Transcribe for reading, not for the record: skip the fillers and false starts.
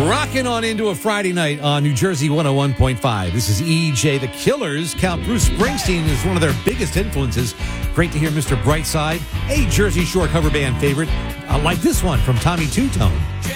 Rocking on into a Friday night on New Jersey 101.5. This is EJ. The Killers count Bruce Springsteen as one of their biggest influences. Great to hear Mr. Brightside, a Jersey Shore cover band favorite, like this one from Tommy Two Tone.